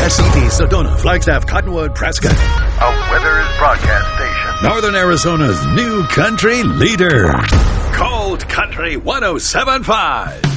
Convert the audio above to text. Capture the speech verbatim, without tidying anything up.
Esciti, Sedona, Flagstaff, Cottonwood, Prescott. A Withers broadcast station. Northern Arizona's new country leader. Cold Country one oh seven point five.